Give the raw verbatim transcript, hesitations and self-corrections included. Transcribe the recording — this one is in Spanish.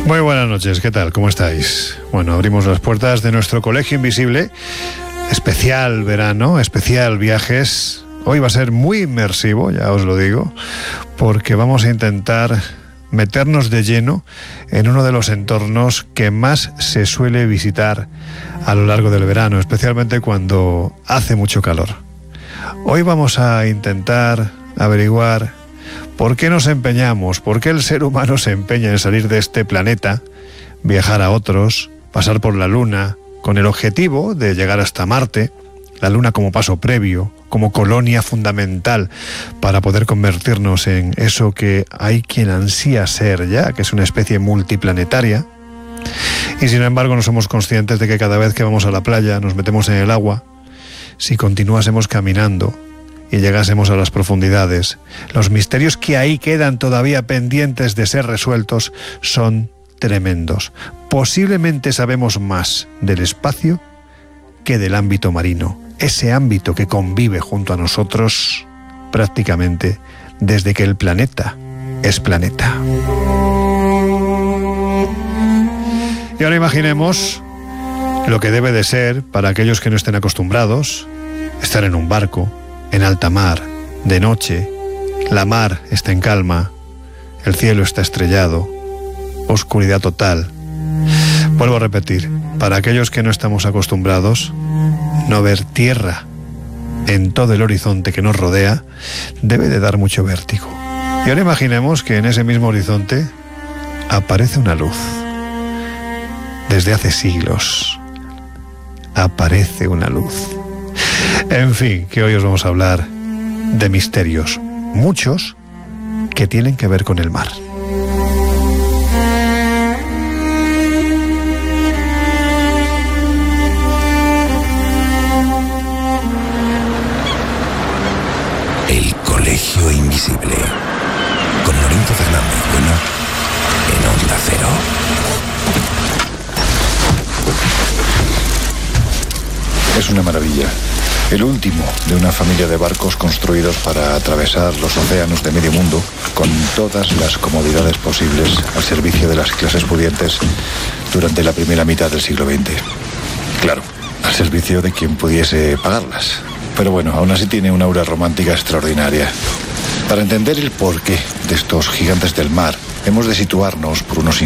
Muy buenas noches, ¿qué tal? ¿Cómo estáis? Bueno, abrimos las puertas de nuestro Colegio Invisible. Especial verano, especial viajes. Hoy va a ser muy inmersivo, ya os lo digo, porque vamos a intentar meternos de lleno en uno de los entornos que más se suele visitar a lo largo del verano, especialmente cuando hace mucho calor. Hoy vamos a intentar averiguar por qué nos empeñamos, por qué el ser humano se empeña en salir de este planeta, viajar a otros, pasar por la Luna, con el objetivo de llegar hasta Marte, la Luna como paso previo, como colonia fundamental para poder convertirnos en eso que hay quien ansía ser ya, que es una especie multiplanetaria. Y sin embargo no somos conscientes de que cada vez que vamos a la playa, nos metemos en el agua, si continuásemos caminando y llegásemos a las profundidades, los misterios que ahí quedan todavía pendientes de ser resueltos son tremendos. Posiblemente sabemos más del espacio que del ámbito marino, ese ámbito que convive junto a nosotros prácticamente desde que el planeta es planeta. Y ahora imaginemos lo que debe de ser para aquellos que no estén acostumbrados estar en un barco, en alta mar, de noche, la mar está en calma, el cielo está estrellado, oscuridad total. Vuelvo a repetir, para aquellos que no estamos acostumbrados, no ver tierra en todo el horizonte que nos rodea debe de dar mucho vértigo. Y ahora imaginemos que en ese mismo horizonte aparece una luz. Desde hace siglos aparece una luz. En fin, que hoy os vamos a hablar de misterios, muchos que tienen que ver con el mar. El Colegio Invisible, con Lorenzo Fernández Bueno, en Onda Cero. Es una maravilla. El último de una familia de barcos construidos para atravesar los océanos de medio mundo con todas las comodidades posibles al servicio de las clases pudientes durante la primera mitad del siglo veinte. Claro, al servicio de quien pudiese pagarlas. Pero bueno, aún así tiene una aura romántica extraordinaria. Para entender el porqué de estos gigantes del mar, hemos de situarnos por unos